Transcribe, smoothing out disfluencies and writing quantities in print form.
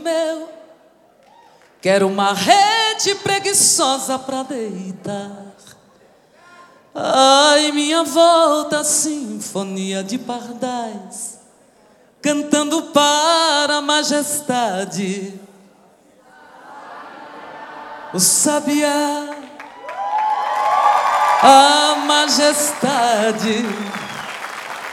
meu. Quero uma rede preguiçosa pra deitar. Ai, minha volta, sinfonia de pardais, cantando para a majestade. O sabiá, a majestade.